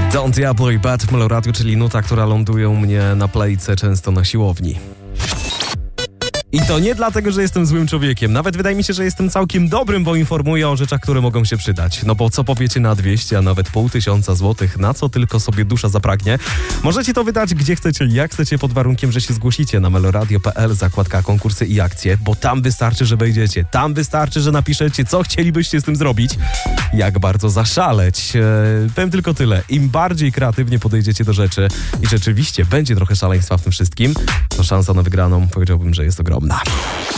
Don't Diablo i Bad w Meloradiu, czyli nuta, która ląduje u mnie na playce często na siłowni. I to nie dlatego, że jestem złym człowiekiem. Nawet wydaje mi się, że jestem całkiem dobrym, bo informuję o rzeczach, które mogą się przydać. No bo co powiecie na 200, a nawet 500 złotych, na co tylko sobie dusza zapragnie. Możecie to wydać gdzie chcecie, jak chcecie, pod warunkiem, że się zgłosicie na meloradio.pl, zakładka konkursy i akcje, bo tam wystarczy, że wejdziecie. Tam wystarczy, że napiszecie, co chcielibyście z tym zrobić. Jak bardzo zaszaleć. Powiem tylko tyle. Im bardziej kreatywnie podejdziecie do rzeczy i rzeczywiście będzie trochę szaleństwa w tym wszystkim, to szansa na wygraną, powiedziałbym, że jest ogromna.